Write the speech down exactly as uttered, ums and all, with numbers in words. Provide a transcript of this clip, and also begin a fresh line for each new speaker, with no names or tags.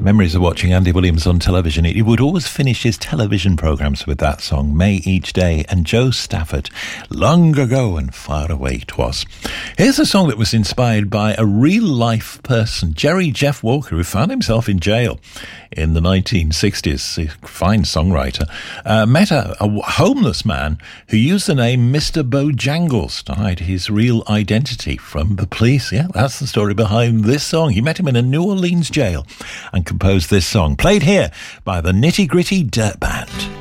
Memories of watching Andy Williams on television. He would always finish his television programmes with that song, May Each Day, and Joe Stafford, Long Ago and Far Away 'Twas. Here's a song that was inspired by a real-life person, Jerry Jeff Walker, who found himself in jail in the nineteen sixties. A fine songwriter. Uh, met a, a homeless man who used the name Mister Bojangles to hide his real identity from the police. Yeah, that's the story behind this song. He met him in a New Orleans jail and composed this song, played here by the Nitty Gritty Dirt Band.